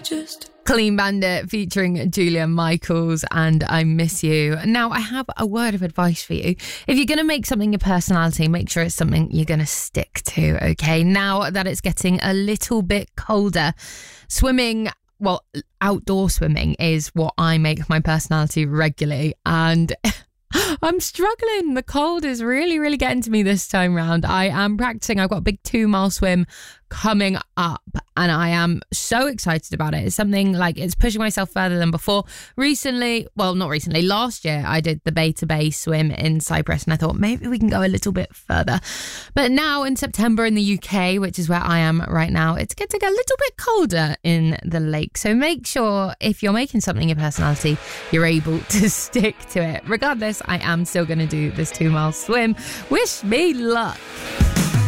Clean Bandit featuring Julia Michaels and I Miss You. Now, I have a word of advice for you. If you're going to make something your personality, make sure it's something you're going to stick to, okay? Now that it's getting a little bit colder, swimming, well, outdoor swimming is what I make my personality regularly, and I'm struggling. The cold is really, really getting to me this time round. I am practicing. I've got a big 2-mile swim coming up and I am so excited about it. It's something like it's pushing myself further than before. Last year I did the Bay to Bay swim in Cyprus and I thought maybe we can go a little bit further. But now in September in the UK, which is where I am right now, it's getting a little bit colder in the lake. So make sure if you're making something your personality, you're able to stick to it. Regardless, I am still going to do this 2-mile swim. Wish me luck.